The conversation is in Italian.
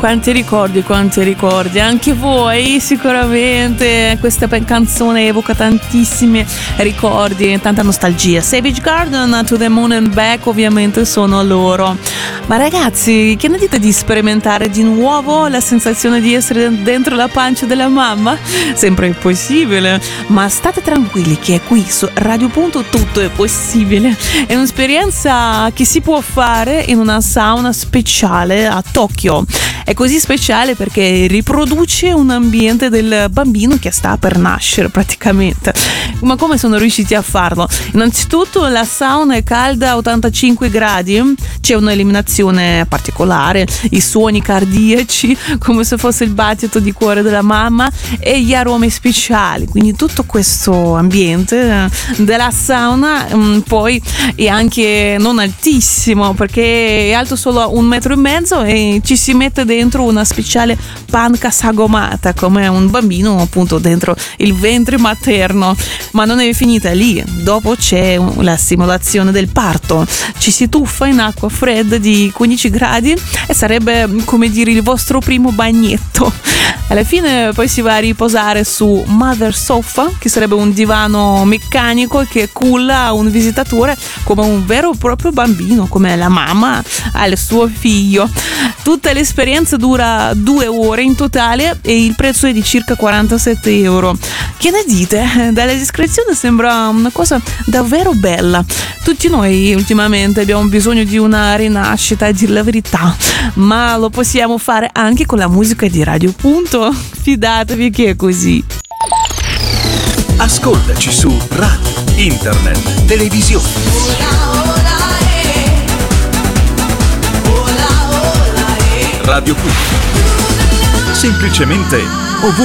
Quanti ricordi, anche voi sicuramente questa canzone evoca tantissimi ricordi, tanta nostalgia. Savage Garden, To the Moon and Back ovviamente sono loro. Ma ragazzi, che ne dite di sperimentare di nuovo la sensazione di essere dentro la pancia della mamma? Sempre impossibile, ma state tranquilli che qui su Radio Punto tutto è possibile. È un'esperienza che si può fare in una sauna speciale a Tokyo. È così speciale perché riproduce un ambiente del bambino che sta per nascere praticamente. Ma come sono riusciti a farlo? Innanzitutto la sauna è calda a 85 gradi, c'è un'eliminazione particolare, i suoni cardiaci come se fosse il battito di cuore della mamma e gli aromi speciali. Quindi tutto questo ambiente della sauna poi è anche non altissimo perché è alto solo 1,5 metri e ci si mette dentro una speciale panca sagomata come un bambino appunto dentro il ventre materno. Ma non è finita lì, dopo c'è la simulazione del parto, ci si tuffa in acqua fredda di 15 gradi e sarebbe come dire il vostro primo bagnetto. Alla fine poi si va a riposare su Mother Sofa, che sarebbe un divano meccanico che culla un visitatore come un vero e proprio bambino, come la mamma al suo figlio. Tutta l'esperienza dura 2 ore in totale e il prezzo è di circa 47 euro. Che ne dite? Dalla descrizione sembra una cosa davvero bella. Tutti noi ultimamente abbiamo bisogno di una rinascita, a dir la verità, ma lo possiamo fare anche con la musica di Radio Punto. Fidatevi che è così. Ascoltaci su radio, internet, televisione. Radio Punto. Semplicemente ovunque.